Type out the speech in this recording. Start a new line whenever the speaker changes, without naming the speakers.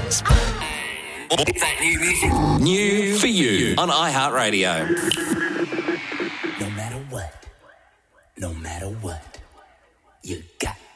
New for you on iHeartRadio.
No matter what, you got